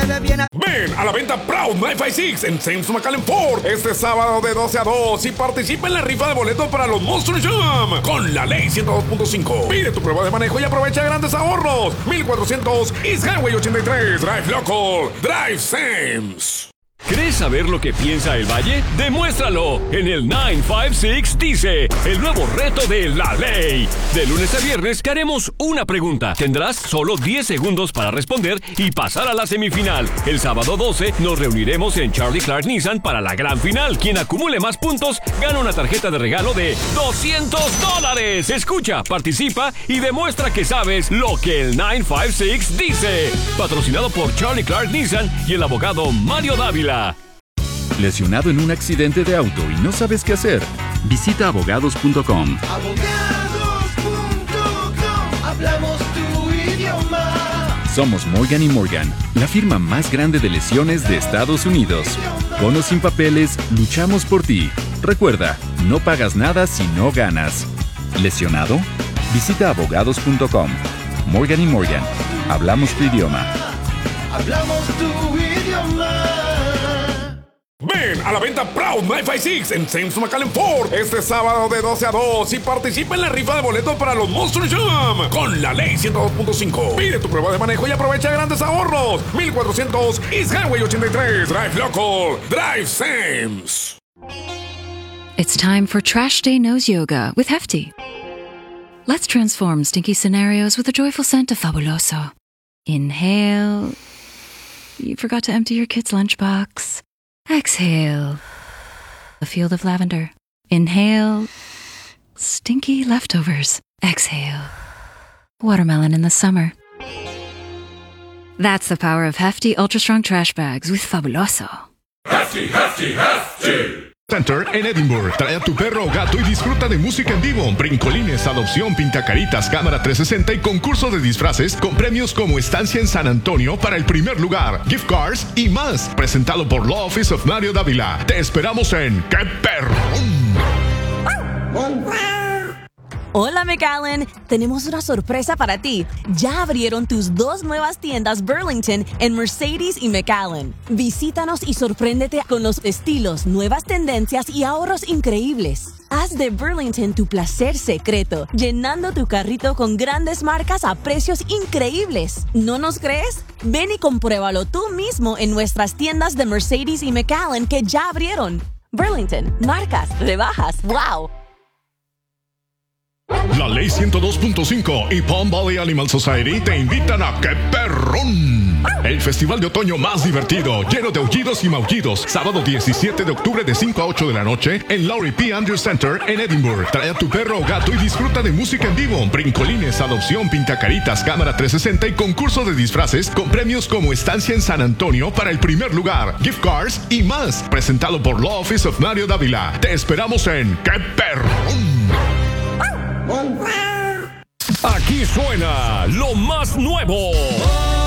de bien. Ven a la venta Proud 956 en Sam's McAllen Ford este sábado de 12 a 2 y participa en la rifa de boletos para los Monster Jam con la ley 102.5. Pide tu prueba de manejo y aprovecha grandes ahorros. 1400 East Highway 83. Drive Local. Drive Sam's. ¿Querés saber lo que piensa el Valle? ¡Demuéstralo! En el 956 dice, el nuevo reto de la ley. De lunes a viernes te haremos una pregunta. Tendrás solo 10 segundos para responder y pasar a la semifinal. El sábado 12 nos reuniremos en Charlie Clark Nissan para la gran final. Quien acumule más puntos gana una tarjeta de regalo de $200. Escucha, participa y demuestra que sabes lo que el 956 dice. Patrocinado por Charlie Clark Nissan y el abogado Mario Dávila. ¿Lesionado en un accidente de auto y no sabes qué hacer? Visita abogados.com. Abogados.com, hablamos tu idioma. Somos Morgan & Morgan, la firma más grande de lesiones de Estados Unidos. Con o sin papeles, luchamos por ti. Recuerda, no pagas nada si no ganas. ¿Lesionado? Visita abogados.com. Morgan & Morgan, hablamos tu idioma. Hablamos tu idioma. Ven a la venta Proud 956 en Sam's McAllen Ford este sábado de 12 a 2 y participa en la rifa de boletos para los Monster Jam con la ley 102.5. Pide tu prueba de manejo y aprovecha grandes ahorros. 1400 East Highway 83. Drive Local. Drive Sam's. It's time for Trash Day Nose Yoga with Hefty. Let's transform stinky scenarios with a joyful scent of Fabuloso. Inhale. You forgot to empty your kid's lunchbox. Exhale. A field of lavender. Inhale. Stinky leftovers. Exhale. Watermelon in the summer. That's the power of Hefty Ultra Strong Trash Bags with Fabuloso. Hefty, Hefty, Hefty. Center en Edinburgh. Trae a tu perro o gato y disfruta de música en vivo, brincolines, adopción, pintacaritas, cámara 360 y concurso de disfraces con premios como estancia en San Antonio para el primer lugar, gift cards y más. Presentado por Law Office of Mario Dávila. Te esperamos en ¡Qué Perrón! Hola McAllen, tenemos una sorpresa para ti. Ya abrieron tus 2 nuevas tiendas Burlington en Mercedes y McAllen. Visítanos y sorpréndete con los estilos, nuevas tendencias y ahorros increíbles. Haz de Burlington tu placer secreto, llenando tu carrito con grandes marcas a precios increíbles. ¿No nos crees? Ven y compruébalo tú mismo en nuestras tiendas de Mercedes y McAllen que ya abrieron. Burlington, marcas, rebajas, wow. La Ley 102.5 y Palm Valley Animal Society te invitan a ¡Qué Perrón! El festival de otoño más divertido, lleno de aullidos y maullidos. Sábado 17 de octubre de 5 a 8 de la noche en Laurie P. Andrews Center en Edinburgh. Trae a tu perro o gato y disfruta de música en vivo, brincolines, adopción, pintacaritas, cámara 360 y concurso de disfraces con premios como estancia en San Antonio para el primer lugar, gift cards y más. Presentado por Law Office of Mario Dávila. Te esperamos en ¡Qué Perrón! Aquí suena lo más nuevo